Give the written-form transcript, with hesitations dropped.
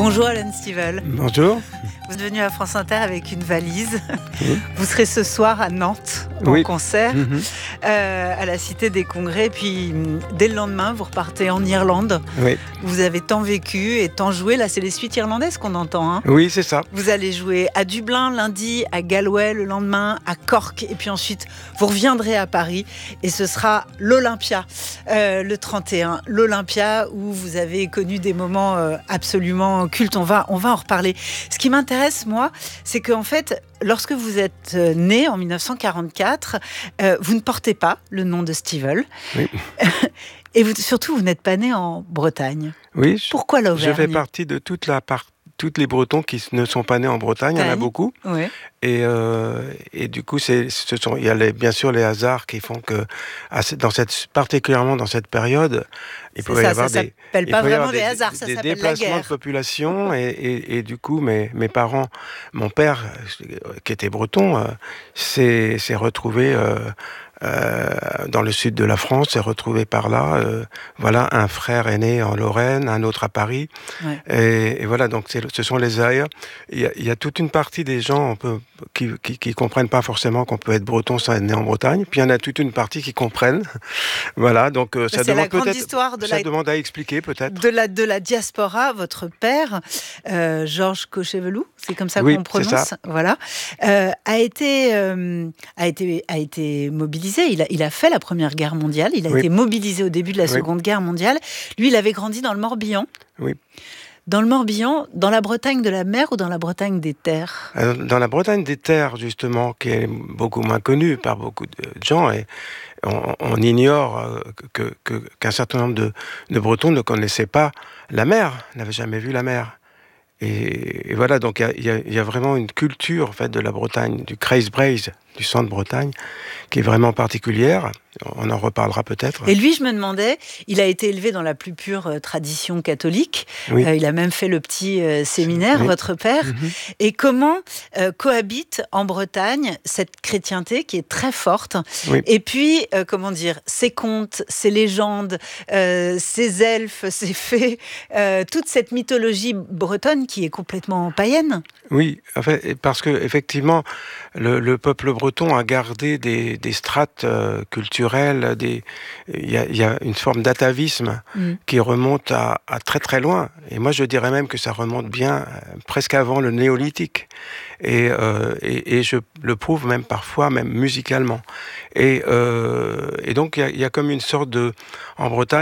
Bonjour Alan Stivell. Bonjour. Vous êtes venu à France Inter avec une valise. Oui. Vous serez ce soir à Nantes, en concert, à la Cité des Congrès. Puis dès le lendemain, vous repartez en Irlande. Oui. Vous avez tant vécu et tant joué. Là, c'est les suites irlandaises qu'on entend. Hein. Oui, c'est ça. Vous allez jouer à Dublin lundi, à Galway le lendemain, à Cork. Et puis ensuite, vous reviendrez à Paris. Et ce sera l'Olympia, le 31. L'Olympia où vous avez connu des moments absolument cultes. On va en reparler. Ce qui m'intéresse, moi, c'est qu'en fait, lorsque vous êtes né en 1944, vous ne portez pas le nom de Stivell. Oui. Et surtout, vous n'êtes pas né en Bretagne. Oui. Pourquoi l'Auvergne ? Je fais partie de tous les Bretons qui ne sont pas nés en Bretagne. Il y en a beaucoup. Oui. Et du coup, il y a bien sûr les hasards qui font que, particulièrement dans cette période, il peut y avoir des déplacements de population. Et du coup, mes parents, mon père, qui était breton, s'est retrouvé dans le sud de la France, s'est retrouvé par là. Voilà, un frère est né en Lorraine, un autre à Paris. Ouais. Et voilà, donc ce sont les ailleurs. Il y a toute une partie des gens qui comprennent pas forcément qu'on peut être breton sans être né en Bretagne. Puis il y en a toute une partie qui comprennent. Voilà, donc ça demande demande à expliquer peut-être. De la diaspora, votre père, Georges Cochevelou, c'est comme ça qu'on prononce. C'est ça. Voilà, a été mobilisé. Il a fait la Première Guerre mondiale. Il a été mobilisé au début de la Seconde Guerre mondiale. Lui, il avait grandi dans le Morbihan. Oui. Dans le Morbihan, dans la Bretagne de la mer ou dans la Bretagne des terres ? Dans la Bretagne des terres, justement, qui est beaucoup moins connue par beaucoup de gens. Et on ignore qu'un certain nombre de Bretons ne connaissaient pas la mer, n'avaient jamais vu la mer. Et voilà, donc il y a vraiment une culture en fait, de la Bretagne, du Kreisbreizh, du centre Bretagne, qui est vraiment particulière. On en reparlera peut-être. Et lui, je me demandais, il a été élevé dans la plus pure tradition catholique. Oui. Il a même fait le petit séminaire, votre père. Mm-hmm. Et comment cohabite en Bretagne cette chrétienté qui est très forte. Oui. Et puis, ces contes, ces légendes, ces elfes, ces fées, toute cette mythologie bretonne qui est complètement païenne. Oui, en fait, parce que effectivement, le peuple breton a gardé des strates culturelles. Il y a une forme d'atavisme qui remonte à très très loin. Et moi, je dirais même que ça remonte bien presque avant le néolithique. Et je le prouve même parfois, même musicalement. Et donc, il y a comme une sorte en Bretagne,